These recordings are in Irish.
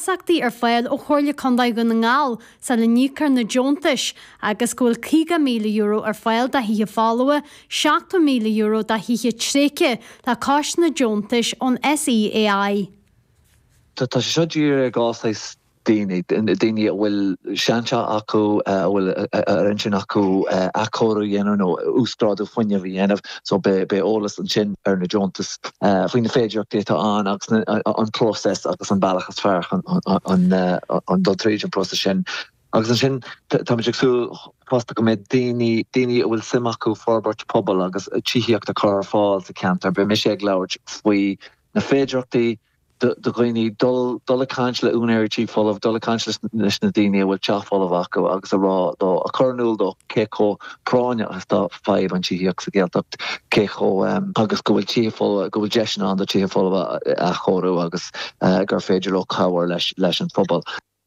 Teasachtaí ar fáil ó chóirle condaid go na ngáil sa le nícar na Jontais agus gúil 50 milliún euro ar fáil da híthe fálacha 7 milliún euro da híthe tréce le cáis na Jontais ón SEAI. Tá sé seo dír gáis daoine bhfuil seanse acu bhfuil arinsin acu acóú dhéanú nó úsráú foiine bhí dhéanamh so be ólas an sin ar na Jontas faoin na féidir déta an agus an próses agus an bailachas fearch an dultríd an próses sin. Agus an sin tá sú costa go méid daoine bhfuil sim acu forbairt pobl agus tííocht a chur fáil sa cantar be mi sé leabhart faoi na féidirachtaí de ghoine dul a cansle únéirtí folamh dul a cansle na daine bhfuil teach folamh acu agus a rá dó a chunúil do cécho práine as tá 5 an tííoach sa géaltacht cécho agus go bhfuil tífol go bhfuil deisna an do tífol a chorú agus gur féidir le cabhar leis an phobal.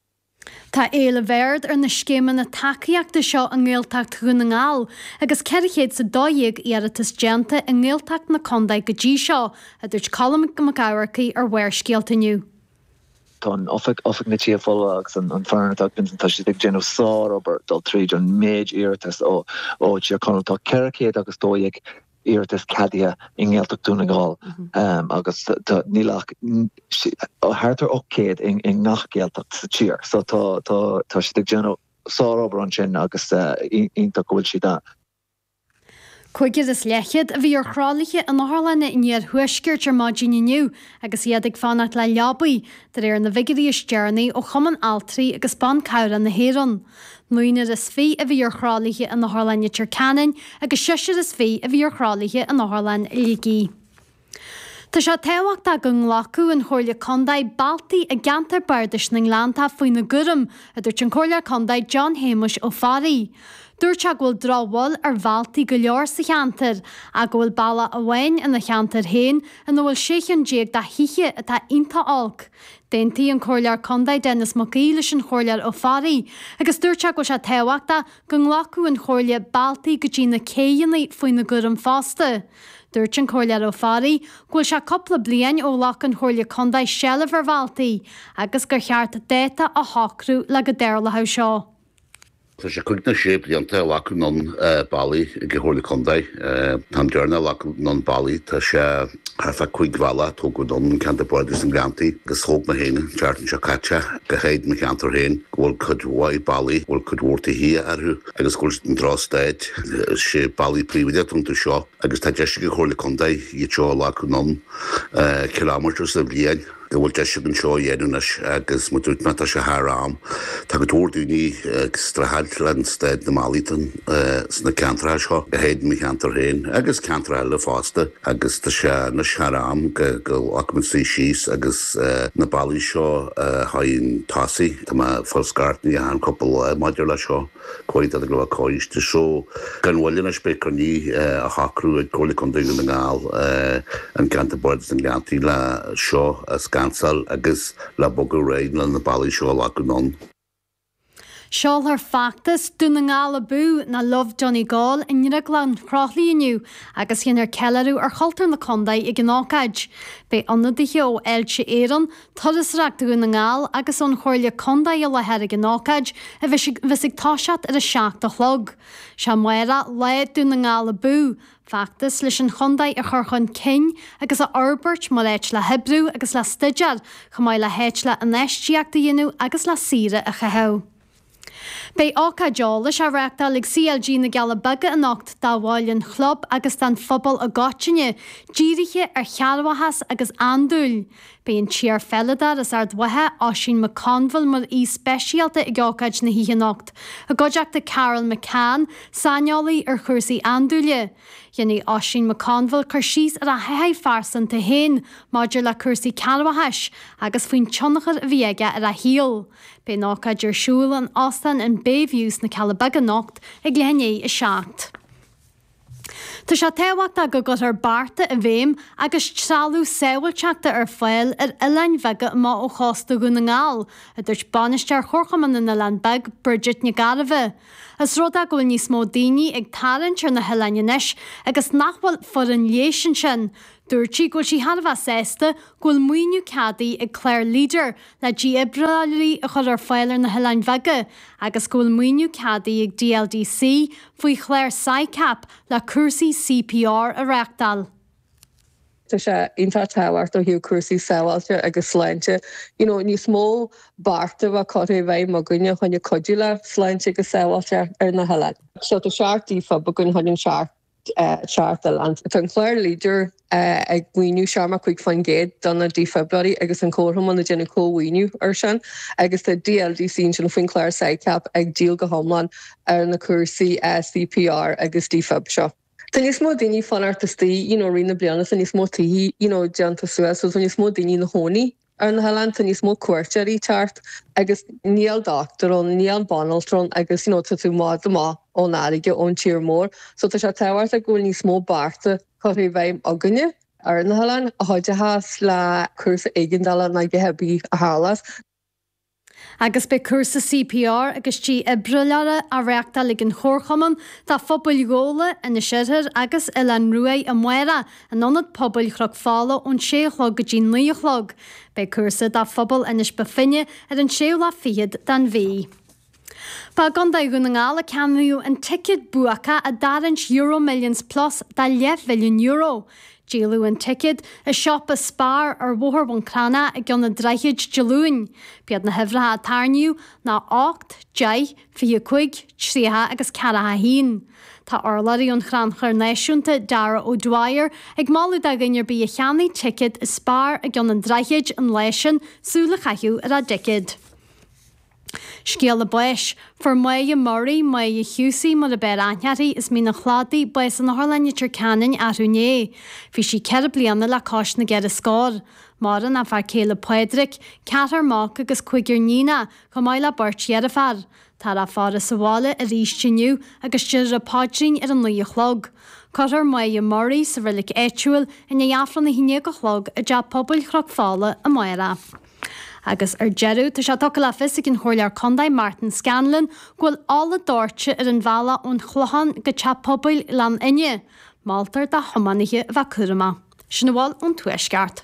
Tá éile bhéard ar na scéime na takeíochta seo an ggéaltacht go na ngáil, agus ceirichéad sa dóigh iarratas déanta an ggéaltacht na condaid go dtí seo a dúirt colm go macárachaí ar bhair scéaltainniu. Tá offic na tífol agus an fearnatach tá si ag déanamh sár obair dul tríd an méid iarratas ó tíar conaltá ceirichéad agus dóigh iarratas cadia in ggéaltacht dúna gáil agus nílach hátar ócéad in nach ggéaltacht sa tír. So tá si ag déanamh sár obair an sin agus ionach bhfuil si dá. Chuigid is lechiad a bhí ar chrálaithe an Harlanna iníar thuiscirt ar mádíniu agus iad ag fánacht le leabaí dar ar na vigarí istearnaí ó chuman altraí agus ban cabhra na héran. Nuoinar is fí a bhí ar chrálaithe an Harlanne Tircanin agus siir is fí a bhí ar chrálaithe an Harlan Ligí. Tá sé tehacht go nglacu an chóirle condaid baltaí a gantar bardais na Nglánta faoin na Gurum a dúirt an chóirle condaid John Hamish ó Faraí. Dúirt se bhfuil drábháil ar bhaltaí go leor sa cheantar a go bhfuil bailla a bhain in na cheantar héin a nó bhfuil séchan déag de hiiche atá inta álc. Déntaí an chóirlear condaid Dennis Macaí leis an chóirlear ó Faraí agus dúirt se go se tehaachta go nglacu an chóirle baltaí go dtí na céannaí faoin na Gurum fásta. Dúirt an chóirlear ó Faraí ghfuil se coppla bliain ó lech an chóirle condaid sealamh ar bhaltaí agus gur cheart déta a hácrú le go déirlathe seo. Tá sé chuig na sé blianta lacu non bailí go chóirle condaid tá dearna lacu non bailí tá sé fa chuig bhela tó go don canta bordis an grantaí agus thóg na héine teartan se caite go héad na cheantar héin bhfuil chudhhaid bailí bhfuil chudhórta hí arthú agus gúil an drástáid sé bailí príomide túnta seo agus tá deise go chóirle condaid iad seo lacu non kilometers sa bbliain go bhfuil deise an seo dhéanúnas agus mu dúirt tá se thráim tá go dúirdaoine strathad lensteid na Málaítan sna ceantar seo go héad na cheantar héin agus ceantar eile fásta agus tá se na searám go achmansaí síos agus na bailí seo haon tasaí tá foscartnaí a an coppal maidir le seo chuid a go cóiste seo gan bhfuil na spécarní a chacrú ag chóirle condaid na ngáil an ceantar bordis an gceantaí le seo gansal agus le bogu réid le na bailí seo lacu non. Seáil ar factas dúna ngála bú na Love Johnny Gall in Niraglan Crochlíoniu agus chéanar celarú ar choultar na condaid i gnácaid. Bé anadithe ó eilte éan turas reachta na ngáil agus an chóirle condaid a lehead i gnácaid a bheits ag táiseat ar a seach do chlog. Se muire leid dúna ngála bú Factas leis an chondaid a churchan cin agus a Albert má leit le Hebrú agus le stidiad chumáid le héit le an eisteachta dhéanú agus le sire a chaheu. Bei ácha deála se reachta le CLG na geala baga an nacht dá bháilinn chlub agus den phobal a gáitiine, díiriche ar chealmhachas agus andúil. Bei an tíar felladar is ar dwathe Oisín McConville mar spéisialta i gácaid na híthe nacht. A gáideachta Carol McCann sáneolaí ar chuirsaí andúile. Dhéanaí Oisín McConville chur síos ar a heithe farsan ta héin maidir le chuirsaí cealmhachas agus faoin tionachar a bhí aige ar a híal. Bei nácaid ar siúil an ostan in Bayviews na Calabaga nacht ag léné i seacht. Tá sé tehaachta go gur ar barta a bhéim agus tralú saoilteachta ar fáil ar Ileinn Bheige má ó chásta go na ngáil a dúirt banistear chorchaman na Landbeg Bridget na Garibhe. Is rud a go níos mó daoine ag tarint ar na Hileannis agus nachbhfuil for an léisian sin, Dúirtí go sí hadh sésta ghfuil muoinú cadaí ag Claire Leader le dí ibralaí a chur ar fáilir na Heláin Bheige, agus ghfuil muoinú cadaí ag DLDC faoi Claire Sycap le cuasaí CPR a reachtal. Tá sé inta táhart ó hiú cuasaí sáhailte agus sláinte. Ní smó barta bh chotaí bheith má gunne chuine codú le sláinte agus sáhailte ar na Heláin. Seo tá seaarttífa ba gunn chuinn seaartal an an Claire Leader ag muoinú searma chuig fan géad donna dí February agus an cótham an na déna cóhhaoinú ar sin agus tá DLDC sin faoin Claire Sycap ag díal go homlan ar na cuasaí CPR agus dí Feb seo. Tá níos mó daoine fanartistí rina bliana san níos mó taí deanta Suez so níos mó daoine na hónaí ar na Heláin tá níos mó cuairtearí teart agus níl doctorón, níl banaltrón agus tú mád má ón áige ón tír mór. So tá sé táhairt a ghfuil níos mó barta chuirí bheith aganne ar na Heláin a háidethe le cursa éigindala na gehebí a hálas. Agus be cursa CPR agus tí ibrileara a reachtal ag an chórchaman tá phobal góla ina siirthir agus i an ruaí a muire an anad pobl chrog fála ón séchlog go dtí nuochlog. Be cursa dá phobal inis befinne ar an séla fiad dan bhí. Ba ganda gon na ngála camú an ticket buacha a darint euro millions plus da 11 million euro. Díalú an ticket a shop a spar ar bhóthar ban crana a gionn na dreichiid dealúin. Bead na hifratha a tarniú na 8, 10, 5, 3 agus 4 hín. Tá orlaí an chran chuirnéisiúnta Dara O'Dwyer ag máú a gginnear bí a cheannaí ticket a spar a gionn na dreichiid an leisin súla chaithú ar a dicid. Scéal a buis, for Maya Murray, Maya Husey mar a bear anhearí is mí na chládaí buis an Harlainne Turcanin a Rúné. Bhí si ceir bliana le cás na gead a scór. Mar an a far Céile Pedrick, Catar Mach agus Cuigear Nína, go mai le burt ar a far. Tá a far a sahála a ríistiniu agus tíir a pádrin ar an nuochlog. Cotar Maya Murray sa rilik éitiúil in jaafran na híine go chlog a deap pobl chrog fála a maira. Agus ar jeú tá se tucha le fisig an chóirlear Condaid Martin Scanlon ghfuil ála dóirte ar an bhela ón chluchan go teap pobl lan inne. Maltar de thomanithe bheith curama. Sin bháil ón tuaisceart.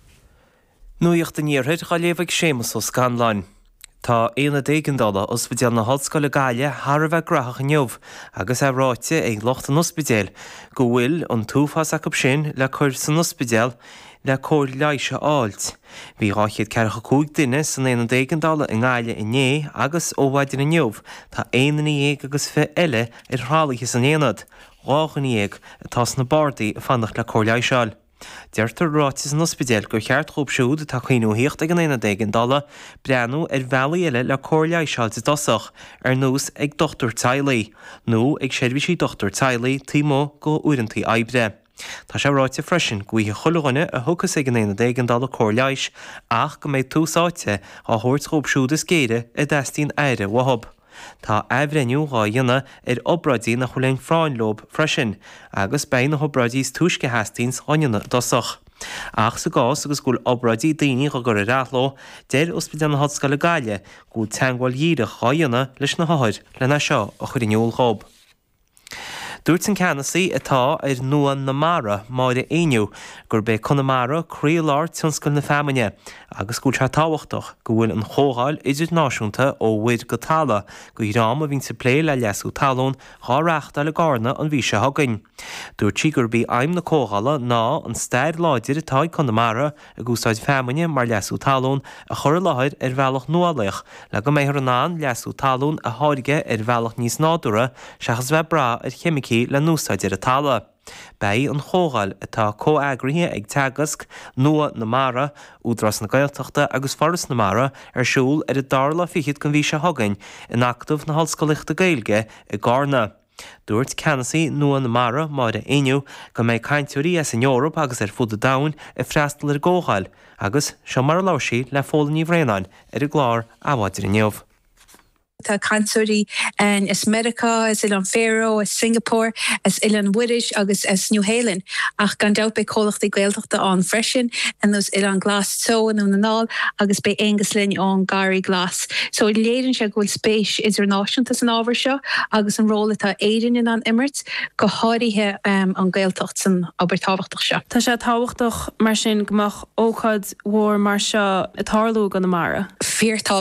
Nuíocht den níorthid ga léomh sémas ó Scanlon. Tá éana $10 ospidéal na Hallscoile Gaile thar bheith grathach an neomh agus ráite ag locht an ospidéal go bhfuil an túfas ac sin le chuir san ospidéal le cóir leiise áilt. Bhí ráchiad cearcha 5 duine san éana $10 in Gaile inné agus óhaidir an neomh tá éanaí agus fé eile ar thrálaithe san éanad. Ráchaní atás na bardaí fannach le cóir leiseáil. Deirtar rátis an ospidéal gur cheart chóbsúd tá chuoinú híocht ag an éana $10 breanú ar bhealaí eile le cóir leiseáilte dosach ar nús ag Dr. Tylee, nó ag seirbhísí Dr. Tylee tímó go uaireantaí aibre. Tá sé ráite freisin gcuithe chulaghine a thugus ag an éana $10 cóir leis ach go méid túsáite á thuirt chóbsúd is géire i d'eistín éire wahab. Tá eibhreniu gá dhéanana ar obradí na chuléin Fráinlób freisin agus bein na obradís túisce heastíns ghaineanna dosach. Ach sa gás agus gúil obradí daoine go gur rathló déir ospidéal na Hallscoile Gaile gúil teangáil díreach gá dhéanana leis na háir lena seo a chuirniúil chob. Dúirt an Cannasaí atá ar nuan na Mara máire ainiu gur be Connemara críoláir tionscail na feamaine agus gúil se táhachtach go bhfuil an chógáil idirnáisiúnta ó bhuiid go talla go rám a bhín sa plé le leasú talún háreachta le gána an bhí se hagainn. Dúirt gur bí aim na cógála ná an stair láidir atá Connemara a gúsáid feamaine mar leasú talún a chur láthir ar bhealach nualaich le go méthar an án leasú talún a háirige ar bhealach níos nádúra seachas bheith bra ar chemicí le núsáidir a talla. Bei an chógáil atá cóagrithe ag teagask nua na Mara údras na Gaeltachta agus Forras na Mara ar siúl ar a darla fichiid gan bhí se hagainn in actamh na Hallscoileachta Gaeilge i Garna. Dúirt Cannasaí nua na Mara máire ainiu go méid caintúirí in Eorop agus ar fud a dain i freastal ar gógáil agus seo mar láisií le fólaní bhréanáin ar a glár áhaidir in neomh. Tá canúí is America, is Ilan Faroe, is Singapore, is Ilan Woodish agus is New Haven. Ach gan doubt be cólachtaí gaeltachta an freisin and those Ilan Glass so and an all agus be Angus Lynn on Gary Glass. So léidir se gohfuil spéis idir náisiúntas an ábhar seo agus an róla tá éidirn in an Immert go háirithe an gaeltacht san abertáhachtach seo. Tá sé táhachtach mar sin gomach óchad mhór mar seo a tharlú gan na mara. Feartá